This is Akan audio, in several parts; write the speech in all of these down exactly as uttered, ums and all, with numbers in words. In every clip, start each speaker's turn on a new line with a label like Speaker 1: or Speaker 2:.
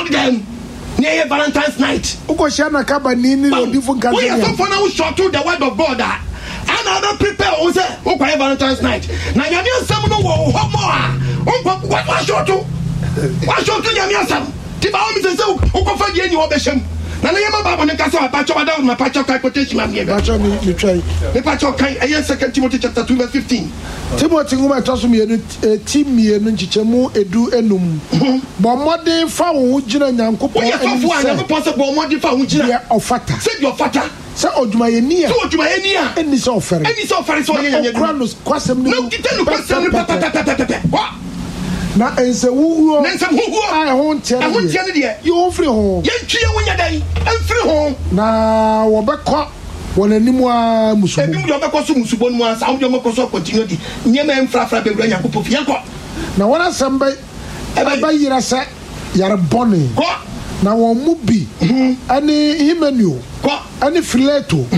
Speaker 1: them. Near Valentine's night.
Speaker 2: Ukoshana kaba nini no different country.
Speaker 1: We are so for now short to the word of God. And I don't prepare on say okay Valentine's night. Now you need some no more. What was short to? What short to you need some? Tiba o mi say say o ko fa die ni o be shem. Na na yema baba ne kasa pa choba down my patch of quotation am here.
Speaker 2: Patch me me try.
Speaker 1: Me patch of kai ayen second Timothy chapter two verse fifteen.
Speaker 2: Timothy ngoma toso me enu team me enu nchichemu edu enum. Bo modern fa wo gina Nyankopon.
Speaker 1: We so fo Nyankopon se bo modern fa wo gina.
Speaker 2: Ofata.
Speaker 1: Say your fata.
Speaker 2: Say oduma ye ni a.
Speaker 1: Say oduma ye ni a.
Speaker 2: Eni so ofere.
Speaker 1: Eni so ofere so ye ye.
Speaker 2: Okranus kwasem ni.
Speaker 1: No kitenu kwasem ni papa papa papa. What?
Speaker 2: Na ense wuwo
Speaker 1: na ense wuwo
Speaker 2: ai ho ntia
Speaker 1: na ho ntia ne de
Speaker 2: yo free ho
Speaker 1: ye ntwie wonya dai en free ho
Speaker 2: na wo bekọ wonanimu a musubo
Speaker 1: ebi mu de obekọ so musubo nu ansa wo de obekọ so continue di nyema enfrafra bewura Nyankopon fi yankọ
Speaker 2: na wona samba eba ba yira se yare boni
Speaker 1: ko
Speaker 2: na won mu bi ani himenu
Speaker 1: ko
Speaker 2: ani fileto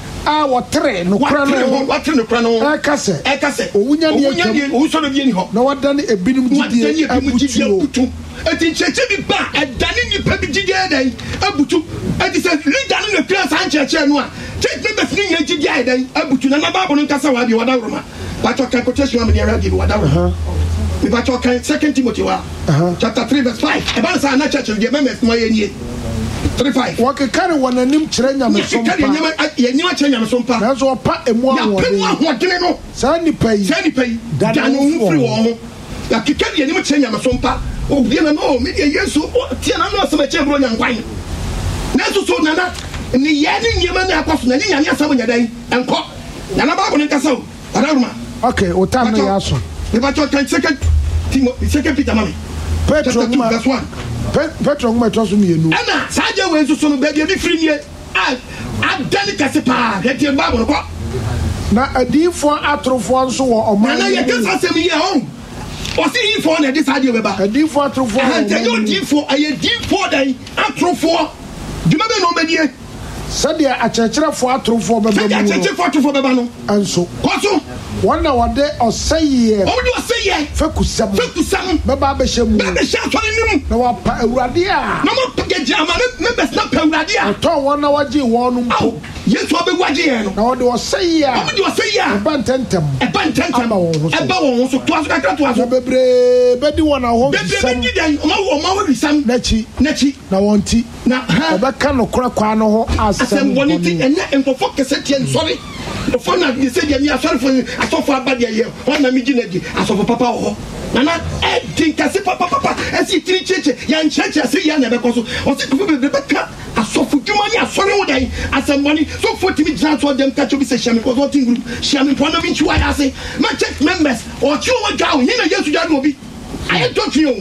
Speaker 2: a wotre no kra no
Speaker 1: wotre no kra no
Speaker 2: e kase
Speaker 1: e kase
Speaker 2: owunya ne
Speaker 1: atwam o so no bi ni ho
Speaker 2: na wadane ebinum gidie abutu
Speaker 1: eti cheche bi ba edane ni pa bi gidie dai abutu eti se leader no kra san cheche no a cheche be fini nya gidie dai abutu na na babo no nkasa wa bi wada roma ba to kan quotation am dey radio wada roma we ba to kan second Timothy wa chapter three verse five e ba sa na church dey members no ye nie three five
Speaker 2: wake kare wananim kire nyame sompa
Speaker 1: kare nyame ye nyama kire nyame sompa
Speaker 2: na so pa emu
Speaker 1: ahode ya emu ahode no
Speaker 2: sa ni pai
Speaker 1: sa ni pai da no free wo ho ya kikari ye nyama kire nyame sompa obi na no me dey Yesu tie na no asema che bro nyankwan na so so na na ni ye ni nyama na akwaso na ni nyame asema nyadan enko na na ba ko ni kasa o araruma
Speaker 2: okay o tam na ya so
Speaker 1: we ba to kan second Timothy second Peter mami
Speaker 2: Petro
Speaker 1: two verse one
Speaker 2: Petro ngoma toso me enu
Speaker 1: ana saje we nso so no ba bi free nie a adani kase pa get your bible ko
Speaker 2: na adifo atrofo nso wo oman
Speaker 1: na ye kasa sem ye ho o si ifo na de saje we ba
Speaker 2: adifo atrofo
Speaker 1: ante yo difo aye difo dai atrofo djuma be no medie
Speaker 2: sadia akyerkyerefo atrofo beba
Speaker 1: sadia akyerkyerefo atrofo beba no
Speaker 2: anso
Speaker 1: koso
Speaker 2: wana wade oseye
Speaker 1: o de oseye
Speaker 2: fekusam
Speaker 1: fekusam
Speaker 2: beba be shemu
Speaker 1: beba sha tole nim
Speaker 2: na wa pa awurade a
Speaker 1: na mo page ama me be snap awurade a
Speaker 2: to wona waje wonu mpo
Speaker 1: Yesu obe waje ye no
Speaker 2: na wade oseye a
Speaker 1: o de oseye a
Speaker 2: ba ntentem
Speaker 1: e ba ntentem e ba won so to aso kakra to aso
Speaker 2: bebre bedi wona ho
Speaker 1: bebre bedi dan o ma o ma we sam
Speaker 2: nachi
Speaker 1: nachi
Speaker 2: na wonti
Speaker 1: na ha
Speaker 2: obeka no kora kwa no ho
Speaker 1: asem boniti enya enfofo kese tie sorry the phone na you say dey me sorry for asofo abade ye won na mi ginadi asofo papa ho na na e din kase papa papa e si tiri cheche ya ncheche se ya na be koso o se kufu be beka asofo dwuma ni asori wo dai asem boni so forty mi jana to dem catch obi se shame ko so tin group shame po na mi chiwa ya se ma check members o chi o ga o hina Yesu ja no obi I don't you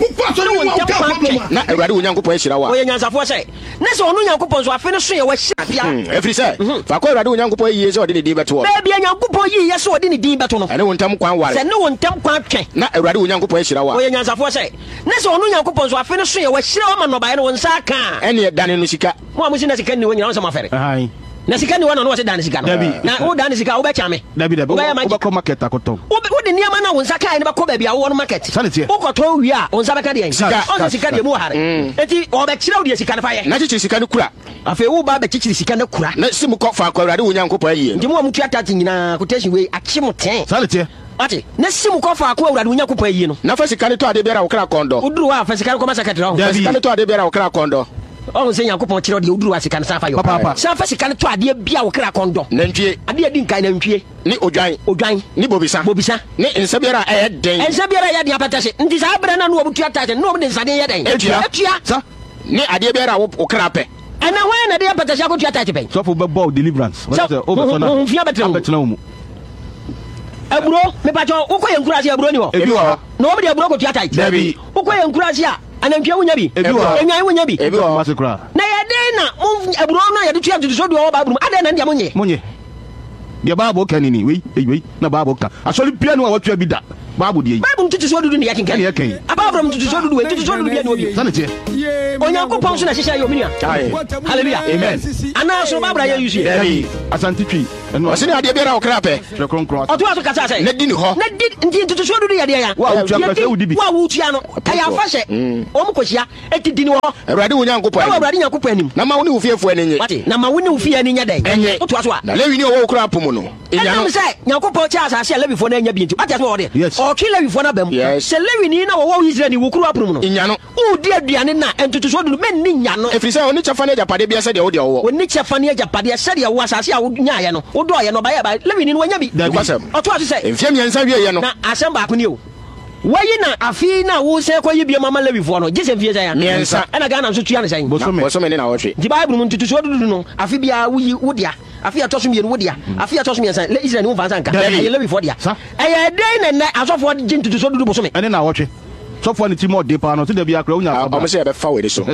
Speaker 3: na awurade Onyankopon ahira wa
Speaker 4: oye nyansafo se na se onu Nyankopon so afi ne so ye wa hira
Speaker 3: every say fa ko awurade Onyankopon yi se ode ne din beto
Speaker 4: be bia Nyankopon yi ye se ode ne din beto no
Speaker 3: ene wontam kwan ware
Speaker 4: se ne wontam kwan twen
Speaker 3: na awurade Onyankopon ahira wa
Speaker 4: oye nyansafo se na se onu Nyankopon so afi ne so ye wa hira wa ma no bae ne won sa ka
Speaker 3: ene dane no sika
Speaker 4: mo amusi na sika ni won nyina won sama fere
Speaker 3: ai
Speaker 4: na sika ni wona no wose dane sika no na wo dane sika wo be chame
Speaker 3: dabi dabi wo ko market akoton
Speaker 4: wo de niam na won saka ni be ko ba bia wo no market wo ko to wi a won sa be ka de sika on sika de mu hare enti wo be kira wo de sika na fa ye
Speaker 3: na chichi sika ne kura
Speaker 4: afa wo ba be chichi sika na kura
Speaker 3: na simu ko fa ko awurade Onyankopon ayi
Speaker 4: ndi mu amutu atati nyina quotation we akyem ten
Speaker 3: salete
Speaker 4: ati na simu ko fa ko awurade Onyankopon ayi no
Speaker 3: na fa sika ne to ade biara wo kra kondo
Speaker 4: uduru wa fa sika ko ma secretary ho
Speaker 3: sika ne to ade biara wo kra kondo
Speaker 4: on se Nyankopon kire de uduru asika ne safa yo safa sika ne to ade bia wo kra kondo
Speaker 3: nantwie
Speaker 4: ade adi nkai nantwie
Speaker 3: ni odwan
Speaker 4: odwan
Speaker 3: ni bobisa
Speaker 4: bobisa
Speaker 3: ni nsa biara e den
Speaker 4: nsa biara ya den apatase nti sa abra na no obutu atase no obde nsa den ya den
Speaker 3: etua sa ni ade biara wo kra pe
Speaker 4: ana hwan na de apatase akotu atase pe
Speaker 3: so for bebo deliverance what say over so na
Speaker 4: mfia betre
Speaker 3: betre mu
Speaker 4: aburo me pacho ukoye nkurase aburo ni ho
Speaker 3: ebi ho
Speaker 4: no obde aburo kotu atase
Speaker 3: debi
Speaker 4: ukoye nkurase a anantwa wonya bi enwan wonya bi
Speaker 3: ebi ho masekura
Speaker 4: na ya den na aburo na ya de tua tutu so do ba aburo ade na ndia monye
Speaker 3: monye dia babo kanini we we na babo ka asori pia no watua bi da babo die
Speaker 4: babo tutu so dudu ne yakin kan
Speaker 3: yakin
Speaker 4: ababro tutu so dudu we tutu so dudu bia no bi
Speaker 3: sanete
Speaker 4: Onyankopon so na hihia yo minia hallelujah
Speaker 3: amen
Speaker 4: ana so babra ya yusu
Speaker 3: asante twi
Speaker 5: ɔse ne adeɛ biara wokra pɛ
Speaker 4: ɔto aso kasa sɛ
Speaker 5: na di ne hɔ
Speaker 4: na di nti ntotosoɔ dudu yɛdeɛ ya
Speaker 3: wa wotua pɛ sɛ wodi bi
Speaker 4: wa wotua no ɛyɛ afa hyɛ ɔm kɔhyia ɛti di ne wɔ
Speaker 5: awurade wo nyankopɔn
Speaker 4: ɛwɔ awurade nyankopɔn anim
Speaker 5: na ma wo ne wo fiefoɔ ani nye
Speaker 4: wate na ma wo ne wo fie ani nyɛ dɛn
Speaker 5: ɛnyɛ
Speaker 4: wotoa so a
Speaker 5: na lewi ne ɔwɔ wo kora po mu no ɛnya no
Speaker 4: ɛnam sɛ nyankopɔn kyɛ asase a lewifoɔ no anya bi nti wate asɛ wɔde
Speaker 3: Yes.
Speaker 4: ɔtwe lewifoɔ no aba mu
Speaker 5: Yes.
Speaker 4: sɛ lewi ni na wɔwɔ Israel ni wo kuro aprom no
Speaker 5: ɛnya no
Speaker 4: wodi aduane na ntotosoɔ dudu mɛnni nya no
Speaker 5: ɛfiri sɛ ɔne kyɛfa no agyapade bia sɛdeɛ wode ɔwɔ
Speaker 4: wɔni kyɛfa ne agyapadeɛ sɛdeɛ wo asase a wonyaeɛ no wodɔɔyɛ no ɔbayɛ ba lewi ni no wanya bi
Speaker 5: Nokwasɛm.
Speaker 4: ɔtoa so sɛ
Speaker 5: mfeɛ mmiɛnsa wieɛ no
Speaker 4: na asɛm baako ni o wayi na afei na wo sɛ kɔyi biama ma lewifoɔ no gye sɛ mfie sɛ ya
Speaker 5: Mmiɛnsa.
Speaker 4: ɛna Ghana nso tua ne sɛn
Speaker 5: bɔsɔme ne na wɔtwe
Speaker 4: nti bible mu ntotosoɔ dudu no afe biara woyi wodea afe a ɛtɔ so mmienu wodea afe a ɛtɔ so mmiɛnsa le Israel ne wo mfa nsa nka ɛyɛ lewifoɔ dea
Speaker 3: Sa.
Speaker 4: ɛyɛ dɛn na nnɛ asɔfoɔ gye ntotosoɔ dudu bosome
Speaker 3: ɛne na awɔtwe sɔfoɔ ne ti ma ɔde paa no sɛ da bi akora wonya
Speaker 5: ɔmo sɛ yɛbɛfa w'ani so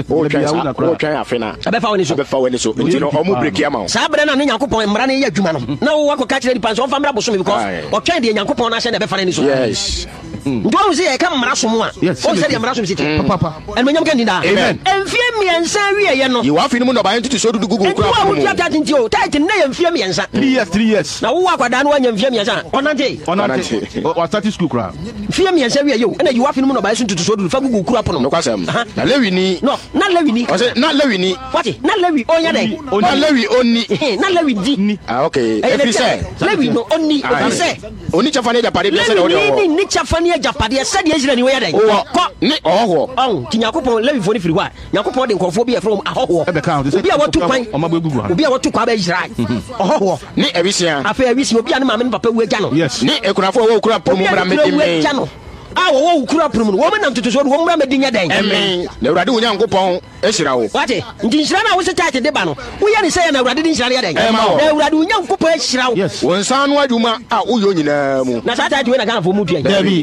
Speaker 5: wotwɛn afe no
Speaker 4: ɛbɛfa wo ni so
Speaker 5: bɛfa w'ani so nti no ɔmo breki ama wo
Speaker 4: saa berɛ na ne nyankopɔn mmara no yɛ adwuma no na wowɔ akɔka kyerɛ nipa sɛ ɔmfa mmra bosome because
Speaker 5: Aye.
Speaker 4: ɔtwɛn deɛ nyankopɔn no ahyɛ na ɛbɛfa no ani so
Speaker 5: yes
Speaker 4: nti wahu sɛ yɛka mmara som a
Speaker 3: Yes,
Speaker 4: ɔhu sɛ deɛ mmara som si te
Speaker 3: papa
Speaker 4: ɛnumanyam ka ndi daa
Speaker 5: Amen.
Speaker 4: ɛmfie mmiɛnsa wieɛ no
Speaker 5: yiwɔ afe no mu nɔbaeɛ ntotosoɔ dudu gugu wo
Speaker 4: ɛnti
Speaker 5: kora
Speaker 4: wo a
Speaker 5: po mu
Speaker 4: wotua tate nti o tate nnɛ yɛ mfie mmiɛnsa
Speaker 3: three years three years
Speaker 4: na wowɔ akwadaa no woanya mfie mmiɛnsa a ɔnante
Speaker 3: ɔnante wastate school koraa
Speaker 4: mfie mmiɛnsa wieɛ o ɛna yiwɔ afe no mu nɔbaeɛ so ntotosoɔ dudu fa gugu kura pono
Speaker 5: nokwasɛm
Speaker 4: Aha.
Speaker 5: na lewi ni
Speaker 4: no na lewi ni
Speaker 5: ɔsɛ na lewi ni
Speaker 4: wate na lewi ɔnyɛ dɛn
Speaker 5: na lewi onni
Speaker 4: Ɛhɛn, na lewi di
Speaker 5: ah okay
Speaker 4: Ɛyɛ
Speaker 5: ɛfiri
Speaker 4: dɛ-
Speaker 5: sɛ
Speaker 4: lewi no ɔni ɔfi sɛ
Speaker 5: ɔni kyɛfa no agyapade bia sɛdeɛ wode
Speaker 4: lewi ni
Speaker 5: ɔwɔ
Speaker 4: ni kyɛfa ne agyapadeɛ sɛdeɛ Israel ni wɔyɛ dɛn
Speaker 5: wowɔ
Speaker 4: kɔ
Speaker 5: ne ɔhɔhoɔ
Speaker 4: ɔn nti nyankopɔn lewifoɔ no firi hɔ a nyankopɔn de nkurɔfoɔ bi yɛfrɛ m ahɔhoɔ
Speaker 3: ɛbɛka ho te sɛ
Speaker 4: obi a wɔto kwan
Speaker 3: ɔma bɛgugu ha
Speaker 4: obi a wɔto kwan bɛ Israel ɔhɔhoɔ
Speaker 5: ne ɛbisia
Speaker 4: afei awisi obi a ne maame ne papa wu agya no
Speaker 3: yes
Speaker 5: ne akunafoɔ a wɔwɔ kura po mu
Speaker 4: obi a
Speaker 5: mmra
Speaker 4: ne kura
Speaker 5: mɛdi
Speaker 4: wu
Speaker 5: mmɛn
Speaker 4: agya no a wɔwɔ wo kura pono mu no wɔn nam totosoɔ no wɔn mmra mɛdi nyɛ dɛn
Speaker 5: ɛmɛn na awurade wo nyankopɔn ahyira wo
Speaker 4: wate nti nhyira no a wosɛ tate de ba no woyɛ ne sɛ yɛ na awurade de nhyira no yɛ dɛn
Speaker 5: Ɛma wɔ.
Speaker 4: na awurade wo nyankopɔn ahyira wo
Speaker 3: yes
Speaker 5: wo nsa no adwuma a woyɛ nyinaa mu
Speaker 4: na saa tate wei na Ghanafoɔ mu tua
Speaker 3: dabi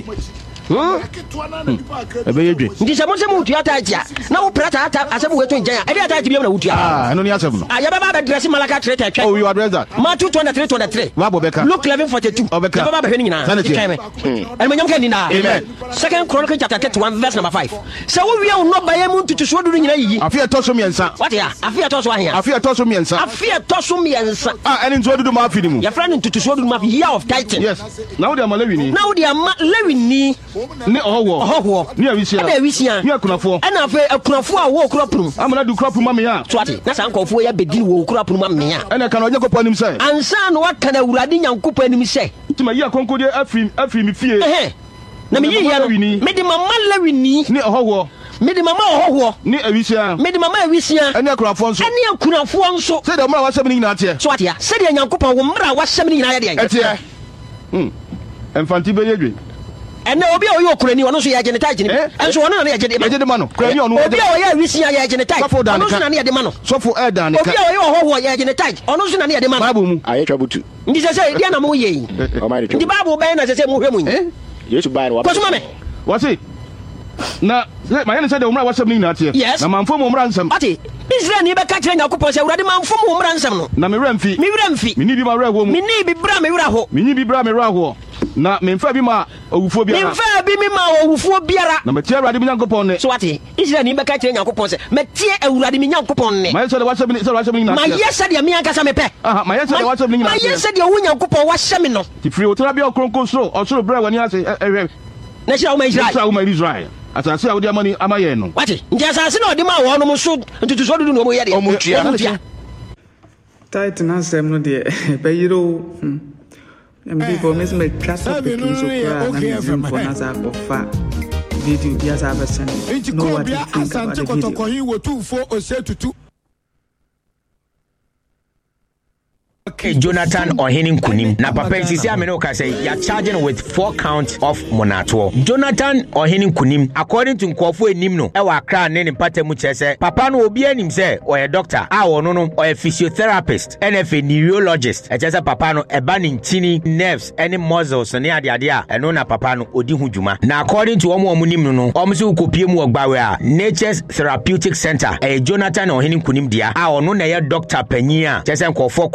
Speaker 3: ɛbɛyɛ dwe
Speaker 4: nti sɛ mo sɛ mowotua tate a na wopra taa asɛm wɔto nkyɛn a ɛde atate biam na wotua
Speaker 3: ah ɛno ne asɛm no
Speaker 4: a yɛbɛba bɛdrɛse Malaka three
Speaker 3: oh
Speaker 4: twɛ
Speaker 3: you address that
Speaker 4: Matthew twenty-three twenty-three
Speaker 3: wabɔ bɛka
Speaker 4: Luke eleven forty-two
Speaker 3: Ɔbɛka.
Speaker 4: yɛbɛba bɛhwɛ no nyinaa
Speaker 3: Sane tiɛ.
Speaker 4: twɛn me ɛnumanyam ka ninaa
Speaker 5: Amen.
Speaker 4: Second Chronicle chapter thirty-one verse number five sɛ wowie wo nnɔbaeɛ mu ntotosoɔ dudu nyina yiyi
Speaker 3: afe ɛtɔ so mmiɛnsa
Speaker 4: wate a afe ɛtɔ so ahea
Speaker 3: afe ɛtɔ so mmiɛnsa
Speaker 4: afe ɛtɔ so mmiɛnsa
Speaker 3: a ɛne nso adudu ma afe no mu
Speaker 4: yɛfrɛ no ntotosoɔ dudu ma year of titan
Speaker 3: yes na wode ama lewi ni
Speaker 4: na wode ama lewini
Speaker 3: ne ɔhɔhoɔ
Speaker 4: ɔhɔhoɔ
Speaker 3: ne awisia
Speaker 4: ɛna awisia
Speaker 3: ne akunafoɔ
Speaker 4: ɛna afei akunafoɔ a wɔwɔ kura ponom
Speaker 3: amana du kora poma me a
Speaker 4: so ate na saa nkɔɔfoɔ yɛ bɛdi no wɔ kura ponom amea
Speaker 3: ɛna ka na ɔnyɛ kɔpɔ anim sɛ
Speaker 4: ansa na waka na awurade nyankopɔn anim sɛ
Speaker 3: nti mayi akɔnkɔdeɛ afiri afiri me fie
Speaker 4: ɛhɛ na
Speaker 3: Mede
Speaker 4: meyiyɛ
Speaker 3: mama
Speaker 4: no
Speaker 3: Lewini.
Speaker 4: mede mama lewini
Speaker 3: ne ɔhɔhoɔ
Speaker 4: mede mama ɔhɔhoɔ
Speaker 3: ne awisia
Speaker 4: mede mama awisia
Speaker 3: ɛne akunafoɔ nso
Speaker 4: ɛne akunafoɔ nso
Speaker 3: sɛdeɛ ɔmmra wasɛm no nyinaa teɛ
Speaker 4: so atea sɛdeɛ nyankopɔn wo mmara a wahyɛm no nyinaa yɛ deɛ
Speaker 5: ɛteɛ
Speaker 3: ɛmfanti bɛyɛ dwe
Speaker 4: ɛnɛ obi a ɔyɛ ɔkurani ɔno nso yɛ agye ne tithe ne
Speaker 3: Eh?
Speaker 4: ɛnso ɔno na ne yɛgye de ma
Speaker 3: yɛgye de ma no kurani ɔno
Speaker 4: obi a ɔyɛ awisia yɛ agye ne tithe
Speaker 3: Sɔfo da
Speaker 4: ɔno
Speaker 3: ne
Speaker 4: nso
Speaker 3: ka.
Speaker 4: na ne yɛde ma no
Speaker 3: sɔfo ɛɛda ne
Speaker 4: obi
Speaker 3: ka
Speaker 4: a ɔyɛ ɔhɔhoɔ yɛ agye ne tithe ɔno nso na ne yɛde ma no
Speaker 3: bible mu
Speaker 5: ayɛtwa butu
Speaker 4: nti sɛ sɛ deɛ na moyɛ yi
Speaker 5: ɔma de
Speaker 4: nti
Speaker 5: twa
Speaker 4: bible bɛyɛ na sɛ sɛ mohwɛ mu yi
Speaker 3: Eh?
Speaker 5: yesu bae no
Speaker 4: kɔsoma me
Speaker 3: wɔse na sɛ mayɛ ne sɛdeɛ ɔmmra wasɛm no nyinaa teɛ
Speaker 4: Yes.
Speaker 3: na mamfo mu mmra nsɛm
Speaker 4: ate Israel ni bɛka kyerɛ nyankopɔn sɛ awurade mamfo mu wo mmara nsɛm no
Speaker 3: na mewerɛ mfi
Speaker 4: me werɛ mfi
Speaker 3: menni bi ma werɛ hɔ mu
Speaker 4: menni bibra me werɛ hɔ
Speaker 3: menyi bi bra mewerɛ ahoɔ na memfa bi ma awufoɔ biara
Speaker 4: memfaa bi me ma ɔwufoɔ biara
Speaker 3: na matie awurade me nyankopɔn ne
Speaker 4: so ate Israel ni bɛka kyerɛ nyankopɔn sɛ matie awurade me nyankopɔn ne
Speaker 3: mayɛ sɛdeɛ wasɛm no- sɛdeɛ wasɛm no nyinaa teɛ
Speaker 4: mayɛ sɛdeɛ me ankasa mepɛ
Speaker 3: aha mayɛ sɛdeɛ wasɛm no nyinaa
Speaker 4: mayɛ
Speaker 3: teɛ
Speaker 4: sɛdeɛ wo nyankopɔn wahyɛ me no
Speaker 3: nti firi wo tena bia ɔkronkron soro ɔsoro berɛ w'ani ase ɛ- ɛhwɛ
Speaker 4: na hyira wo ma Israel
Speaker 3: sɛ woma Israel asase a wode ama ni- ama yɛn no
Speaker 4: wate nti asase na ɔde ma wɔ nom so ntotosoɔ dodo na ɔmɔyɛ deɛ
Speaker 5: Ɔmo tua.
Speaker 4: Ɔmo tua
Speaker 6: title n'asɛm no deɛ bɛyere o mbifo mesi mɛtwa topic yi so koraa na mezimfoɔ no asa akɔfa video bi asa abɛsɛne no what you think about the video
Speaker 7: Jonathan Ohene Nkunim. Na papa sisi amene o say ya charging with four counts of monato. Jonathan Ohene Nkunim, according to nkofo enim no, e wa kra ne ne patamu kyerɛ papa no obi anim sɛ ɔyɛ doctor, a ɔno no ɔyɛ physiotherapist, N F A neurologist. E kyerɛ sɛ papa no ɛba ne ntini, nerves, any muscles ne ade ade a ɛno na papa no odi ho dwuma. Na according to ɔmo ɔmo nim no no, ɔmo so kopie mu ɔgbawe a Nature's Therapeutic Center, e Jonathan Ohene Nkunim dia, a ɔno na yɛ doctor panyin a kyerɛ sɛ nkofo kɔ hɔ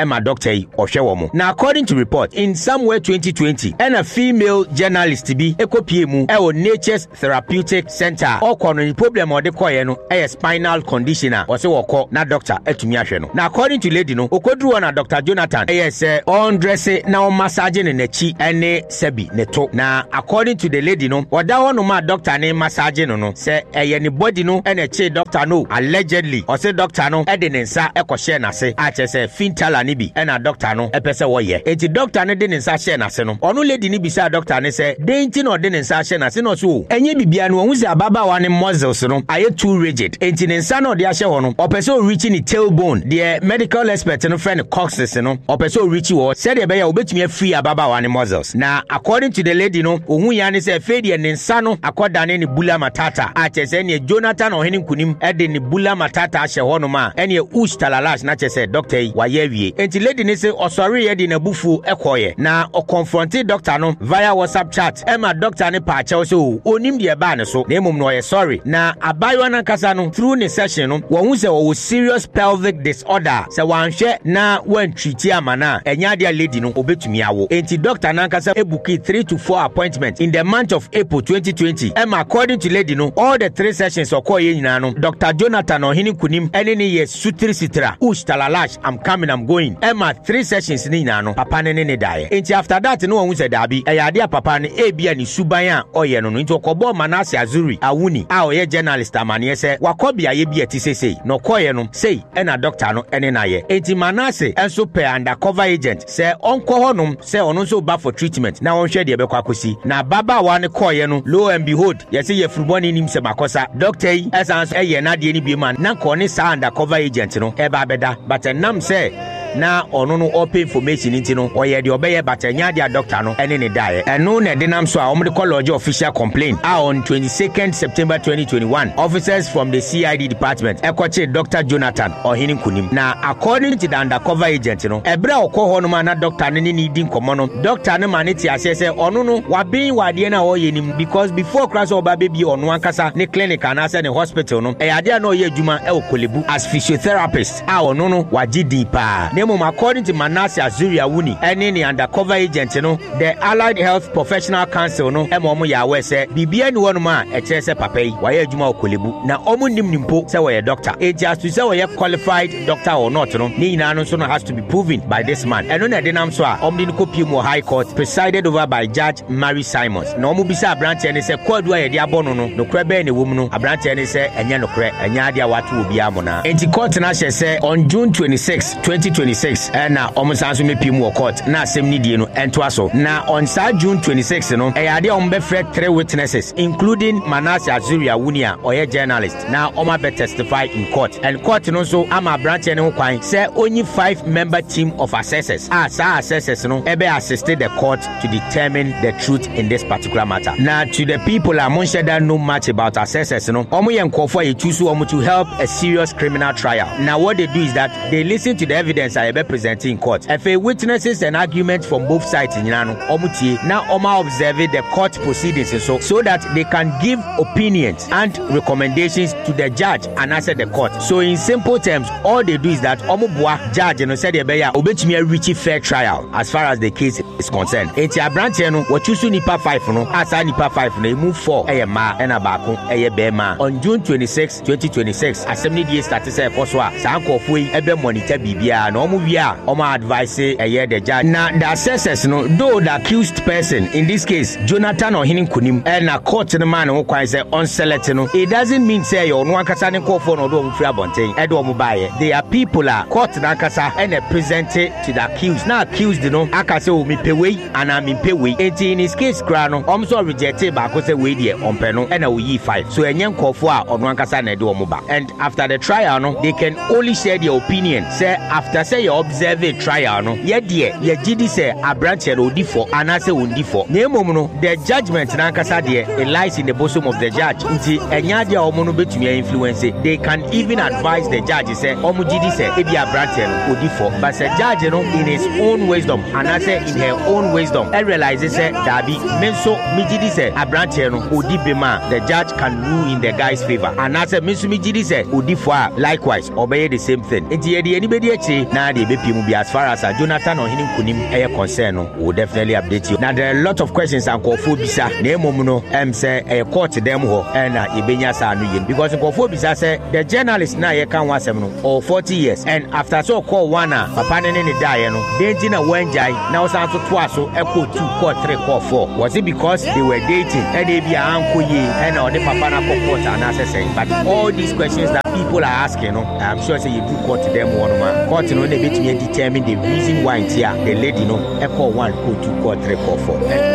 Speaker 7: ɛma doctor yi ɔhwɛ wɔ mo. Na according to report in somewhere twenty twenty ɛna female journalist bi ekopie mu ɛwɔ Nature's Therapeutic Center ɔkɔ no ni problem ɔde kɔyɛ no ɛyɛ spinal condition a ɔsɛ wɔkɔ na doctor ɛtumi ahwɛ no. Na according to lady no okoduru wɔ na Doctor Jonathan ɛyɛ sɛ ɔndresse na ɔmassage ne n'akyi ɛne sɛbi ne to. Na according to the lady no ɔda hɔ no ma doctor ne massage no no sɛ ɛyɛ ne body no ɛna ɛkye doctor no allegedly ɔsɛ doctor no ɛde ne nsa ɛkɔhyɛ n'ase akyɛ sɛ fintala ne bi ɛna doctor no ɛpɛ sɛ wɔyɛ. Eti doctor ne de ne nsa hyɛ n'ase no ɔno lady ne bisa doctor ne sɛ den ti na ɔde ne nsa hyɛ n'ase na ɔso ɛnyɛ bibia no ɔhu sɛ ababaawa ne muscles no ayɛ too rigid enti ne nsa na ɔde ahyɛ hɔ no ɔpɛ sɛ ɔreach ne tailbone deɛ medical expert no friend coccyx no ɔpɛ sɛ ɔreach wɔ sɛdeɛ ɛbɛyɛ obetumi afiri ababaawa ne muscles. Na according to the lady no ohun ya ne sɛ fɛ deɛ ne nsa no akɔdane ne bula matata akyɛ sɛ ne Jonathan ɔhene nkunim ɛde ne bula matata ahyɛ hɔ no ma ɛne ush talalash na kyɛ sɛ doctor yi wayɛ awie. Enti lady ne sɛ ɔsɔre yɛ de na bufu ɛkɔyɛ na ɔconfronte doctor no via WhatsApp chat ɛma doctor ne pa akyɛw sɛ onim deɛ ba ne so na emom no ɔyɛ sorry. Na abayewa no ankasa no through ne session no wɔn hu sɛ ɔwɔ serious pelvic disorder sɛ wanhwɛ na wantreat ama na ɛnya de lady no obetumi awo. Enti doctor no ankasa ebuki three to four appointments in the month of April twenty twenty. Ɛma according to lady no all the three sessions ɔkɔɔ yɛ nyinaa no Doctor Jonathan ɔhene nkunim ɛne ne yɛ sutiri sitra ush talalash I'm coming I'm going ɛma three sessions ne nyinaa no papa ne ne ne daeɛ. Enti after that no wɔn hu sɛ daabi ɛyɛ ade a papa ne ebia ne suban a ɔyɛ no no nti ɔkɔbɔ Manase Azuri Awuni a ɔyɛ journalist amaneɛ sɛ wakɔ beaeɛ bi ɛte sesei na ɔkɔɔyɛ no sei ɛna doctor no ɛne n'ayɛ. Enti Manase ɛnso pɛ undercover agent sɛ ɔnkɔ hɔ nom sɛ ɔno nso ba for treatment na wɔnhwɛ deɛ ɛbɛkɔ akɔsi. Na ababaawa ne kɔɔyɛ no lo and behold yɛsɛ yɛ furubɔne nim sɛ makɔsa doctor yi ɛsan so ɛyɛ n'adeɛ no bi ma na nkɔ ne saa undercover agent no ɛba abɛda but ɛnam sɛ na ɔno no ɔpɛ information nti no ɔyɛ deɛ ɔbɛyɛ but ɛnya deɛ doctor no ɛne ne daeɛ. Ɛno na ɛde nam so a ɔmde kɔ lodge official complaint a on twenty-second September twenty twenty-one officers from the C I D department ɛkɔkye Doctor Jonathan ɔhene nkunim. Na according to the undercover agent no ɛberɛ a ɔkɔ hɔ no ma na doctor no ne ne di nkɔmmɔ no doctor no ma ne te aseɛ sɛ ɔno no wabɛn wadeɛ no a ɔyɛ nim because before kora sɛ ɔba bɛbie ɔno ankasa ne clinic anaasɛ ne hospital no ɛyɛ adeɛ a na ɔyɛ adwuma ɛwɔ Kolebu as physiotherapist a ɔno no wagye din paa. Na mmom according to Manase Azuri Awuni ɛne ne undercover agent no the Allied Health Professional Council no ɛma ɔmo yɛ aware sɛ bibia ni wɔnom a ɛkyerɛ sɛ papa yi wayɛ adwuma wɔ Kolebu na ɔmo nim nim po sɛ wɔyɛ doctor. Enti as to sɛ wɔyɛ qualified doctor or not no ne nyinaa no nso no has to be proven by this man. Ɛno na ɛde nam so a ɔmo de no kɔpie mu wɔ High Court presided over by Judge Mary Simons. Na ɔmo bisa aberanteɛ ne sɛ kɔɔdu a yɛde abɔ no no nokorɛ bɛyɛ ne wɔ mu no aberanteɛ ne sɛ ɛnyɛ nokorɛ ɛnyɛ adeɛ a wato obiara mo na. Enti court na hyɛ sɛ on June twenty-sixth twenty twenty-six ɛna ɔmo san so mepie mu wɔ court na asɛm ne die no ɛntoa so. Na on saa June twenty-sixth no ɛyɛ adeɛ a ɔmo bɛfrɛ three witnesses including Manase Azuri Awuni a ɔyɛ journalist na ɔmo abɛ testify in court. And court no nso ama aberanteɛ ne ho kwan sɛ only five member team of assessors a saa assessors no ɛbɛ assist the court to determine the truth in this particular matter. Na to the people a monhyɛ da know much about assessors no ɔmo yɛ nkɔfoɔ a yɛtu so ɔmo to help a serious criminal trial. Now what they do is that they listen to the evidence a yɛbɛ present in court. If a witnesses and arguments from both sides nyina no ɔmo tie na ɔmo observe the court proceedings so so that they can give opinions and recommendations to the judge and answer the court. So in simple terms all they do is that ɔmo boa judge no said ɛbɛyɛ a obetumi reach fair trial as far as the case is concerned. Enti aberanteɛ no wɔtu so nipa five no asa nipa five no emu four ɛyɛ mmaa ɛna baako ɛyɛ bɛrima. On June twenty-sixth twenty twenty-six asɛm ne die start sɛ ɛkɔ so a saa nkɔfoɔ yi ɛbɛ monitor biribiara na ɔmo wie a ɔmo advice ɛyɛ the judge. Na the assessors no though the accused person in this case Jonathan ɔhene nkunim ɛna court no ma ne ho kwan sɛ ɔnselect no it doesn't mean sɛ ɛyɛ ɔno ankasa ne nkɔfoɔ na ɔde ɔmo firi abɔnten ɛde ɔmo baayɛ. They are people a court na ankasa ɛna present to the accused na accused no aka sɛ o mepɛ wei anaa mempɛ wei. Enti in his case kora no ɔmo so reject baako sɛ wei deɛ ɔmpɛ no ɛna oyi five. So ɛnyɛ nkɔfoɔ a ɔno ankasa na ɛde ɔmo ba. And after the trial no they can only share their opinion sɛ after sɛ yɛ observe a trial no yɛ deɛ yɛgye di sɛ aberanteɛ no odi fɔ anaasɛ ɔndi fɔ. Na mmom no the judgment na ankasa deɛ it lies in the bosom of the judge. Nti ɛnyɛ adeɛ a ɔmo no betumi influence. They can even advise the judge sɛ ɔmo gye di sɛ ebi aberanteɛ no odi fɔ. But sɛ judge no in his own wisdom anaasɛ in her own wisdom ɛ realize sɛ daabi me nso megye di sɛ aberanteɛ no odi bema the judge can rule in the guy's favor anaasɛ me nso megye di sɛ odi fɔ a likewise ɔbɛyɛ the same thing. Nti yɛde yɛni bɛdi akyire na nyinaa de be mu bi as far as Jonathan Ohene Nkunim eye concern no will definitely update you. Now there are a lot of questions and nkofo bisa na emom no em say e court dem ho e na ebenya sa no yem because nkofo bisa say the journalist na ye kan wasem no or forty years and after so call one a papa ne ne die no dey na wanjai na o san to to aso e call two call three call four. Was it because they were dating e dey bia anko ye e na o de papa na call court and say but all these questions that people are asking no I'm sure say you do court them one man court no dey bet me determine the reason why here the lady no e call one call two call three call four.